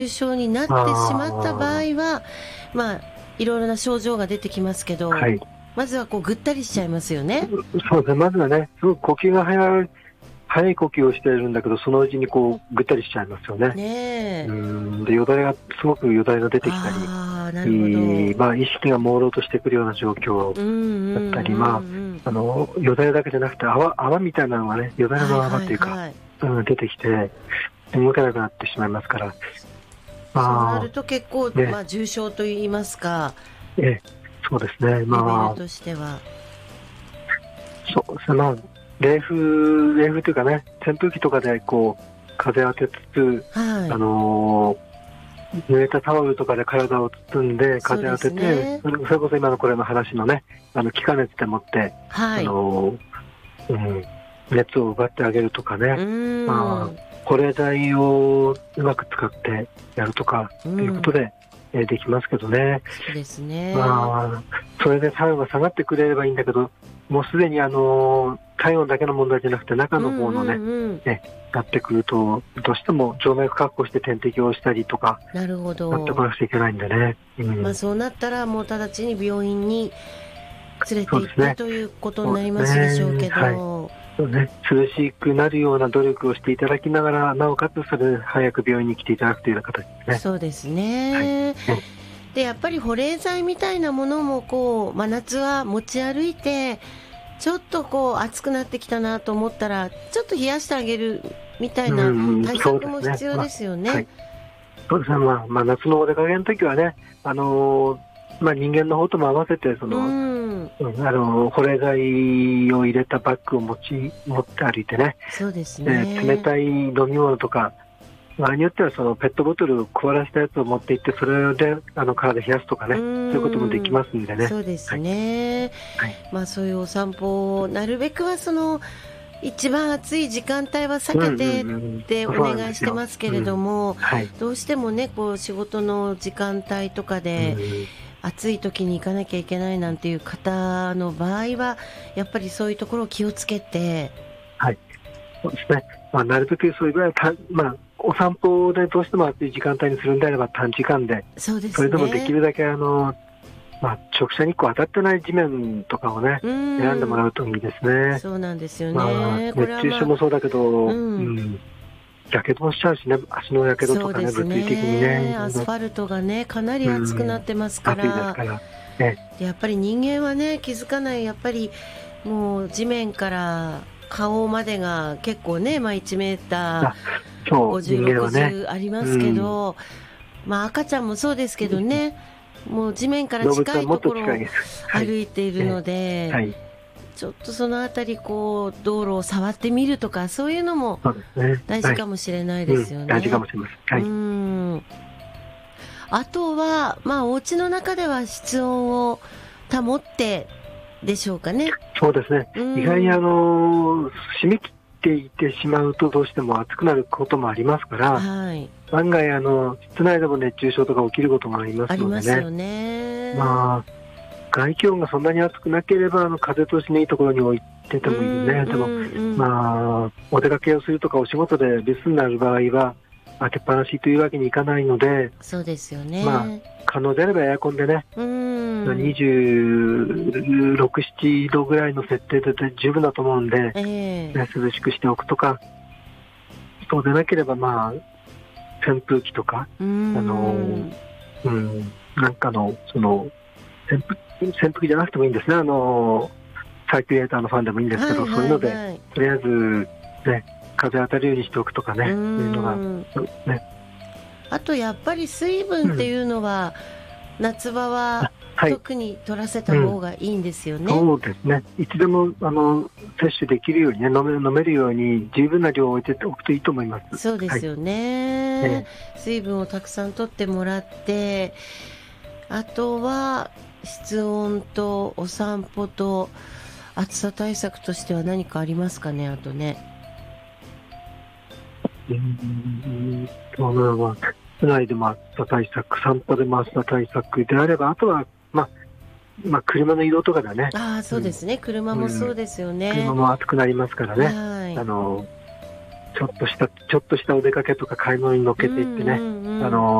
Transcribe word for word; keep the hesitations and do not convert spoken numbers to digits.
重症になってしまった場合は、まあ、いろいろな症状が出てきますけど、はい、まずはこうぐったりしちゃいますよね。 そうですね、まずはね、すごく呼吸が早い早い呼吸をしているんだけど、そのうちにこうぐったりしちゃいますよね。 ねうんでよだれがすごくよだれが出てきたり、 あなるほど、えーまあ、意識が朦朧としてくるような状況だったり、まあ、あのよだれだけじゃなくて泡、泡みたいなのがね、よだれの泡っていうか、はいはいはい、そういうのが出てきて動けなくなってしまいますから、 まあ、そうなると結構、ねまあ、重症といいますか、 ええ、そうですね、まあ、 レベルとしてはそうですね、まあ冷風、冷風というかね、扇風機とかでこう風当てつつ、はい、あのー、濡れたタオルとかで体を包んで風当てて、 そ,、ね、それこそ今のこれの話のね、あの気化熱でもって、はい、あのーうん、熱を奪ってあげるとかね、まあ、保冷剤をうまく使ってやるとかということで、えー、できますけどね。 そうですね、 まあ、それで体温が下がってくれればいいんだけど、もうすでにあの体温だけの問題じゃなくて中の方のね、うんうんうん、ねなってくるとどうしても静脈確保して点滴をしたりとかなるほどなってこなくちゃいけないんでね、 うんまあ、そうなったらもう直ちに病院に連れて行って、ね、ということになりますでしょうけど、はいそうね、涼しくなるような努力をしていただきながら、なおかつそれ早く病院に来ていただくというような形ですね。 そうですね、はい、でやっぱり保冷剤みたいなものもこう真夏は持ち歩いて、ちょっとこう暑くなってきたなと思ったらちょっと冷やしてあげるみたいな対策も必要ですよね。 そうですね、まあまあ、夏のお出かけの時はね、あのーまあ、人間の方とも合わせてその、うんうん、あの保冷剤を入れたバッグを持ち持って歩いてね、 そうですね、 えー、冷たい飲み物とか、場合によってはそのペットボトルを凍らせたやつを持っていって、それであの体冷やすとかね、そういうこともできますんでね。 そうですね、はいはい、まあ、そういうお散歩をなるべくはその一番暑い時間帯は避けてってお願いしてますけれども、どうしてもねこう仕事の時間帯とかで暑い時に行かなきゃいけないなんていう方の場合はやっぱりそういうところを気をつけて、 はい、そうですね、まあ、なるべくそういうぐらい、まあ、お散歩でどうしても暑い時間帯にするんであれば短時間で、 そうですね、 それでもできるだけあの、まあ、直射日光当たってない地面とかをね選んでもらうといいですね。 そうなんですよね、 まあ、熱中症もそうだけど、うんうんやけどもしちゃうしね、足のやけどとかね、物理的にね、 アスファルトがねかなり熱くなってますから、うん、暑いですからね、でやっぱり人間はね気づかない、やっぱりもう地面から顔までが結構ね、まあ、いちメーターごじゅう、ろくじゅうありますけど、うんまあ、赤ちゃんもそうですけどね、もう地面から近いところを歩いているので、はいはいちょっとそのあたりこう道路を触ってみるとかそういうのも大事かもしれないですよね。 大事かもしれません。はい、 うんあとは、まあ、お家の中では室温を保ってでしょうかね。 そうですね、意外にあの締め切っていてしまうとどうしても暑くなることもありますから、はい、案外あの室内でも熱中症とか起きることもありますのでね。ありますよね。まあ外気温がそんなに暑くなければあの風通しのいいところに置いててもいいね。でも、まあ、お出かけをするとかお仕事で留守になる場合は開けっぱなしというわけにいかないので、 そうですよね、 まあ、可能であればエアコンでね、うんにじゅうろく、ななどぐらいの設定で十分だと思うんで、えーね、涼しくしておくとか、そうでなければ、まあ、扇風機とか、あのうん、なんかのその扇風扇風機じゃなくてもいいんですね、あのサーキュレーターのファンでもいいんですけど、はいはいはい、そういうのでとりあえず、ね、風当たるようにしておくとかね、そういうのが、ね、 あとやっぱり水分っていうのは、うん、夏場は特に取らせた方がいいんですよね。 うん、そうですね、いつでもあの摂取できるように、ね、飲め、飲めるように十分な量を置いておくといいと思います。 そうですよね、はい、水分をたくさん取ってもらって、あとは室温とお散歩と暑さ対策としては何かありますかね。あとね、 うーんとまあ、室内でも暑さ対策、散歩でも暑さ対策であれば、あとは、まあまあ、車の移動とかだね。 ああそうですね、うん、車もそうですよね、 うん、車も暑くなりますからね、はい、あのちょっとしたちょっとしたお出かけとか買い物に乗っけていってね、うんうんうん、あの